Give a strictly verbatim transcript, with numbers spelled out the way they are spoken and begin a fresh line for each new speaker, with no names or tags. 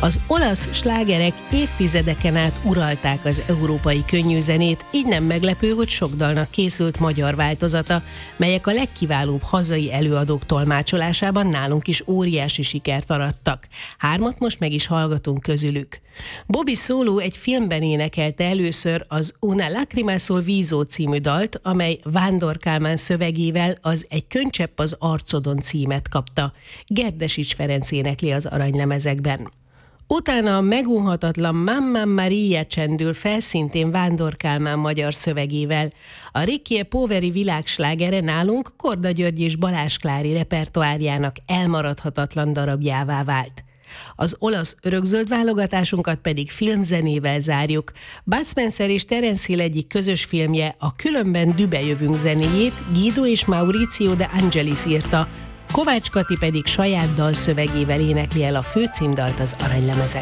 Az olasz slágerek évtizedeken át uralták az európai könnyűzenét, így nem meglepő, hogy sok dalnak készült magyar változata, melyek a legkiválóbb hazai előadók tolmácsolásában nálunk is óriási sikert arattak. Hármat most meg is hallgatunk közülük. Bobby Solo egy filmben énekelte először az Una lacrima sul viso című dalt, amely Vándor Kálmán szövegével az Egy könycsepp az arcodon címet kapta. Gerdesics Ferenc énekli az aranylemezekben. Utána a megunhatatlan Mamma Maria csendül fel szintén Vándor Kálmán magyar szövegével. A Rickie e Poveri világslágere nálunk Korda György és Balázs Klári repertoárjának elmaradhatatlan darabjává vált. Az olasz örökzöld válogatásunkat pedig filmzenével zárjuk. Bud Spencer és Terence Hill egyik közös filmje, a Különben dübe jövünk zenéjét Guido és Maurizio de Angelis írta, Kovács Kati pedig saját dalszövegével énekli el a főcímdalt az aranylemezekben.